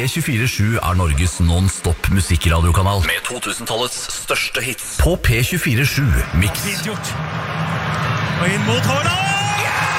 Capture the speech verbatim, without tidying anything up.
P tjuefire sju er Norges non-stop musikkradiokanal med to-tusen-tallets største hits. På P tjuefire sju Mix. Fint gjort. Og inn mot Haaland!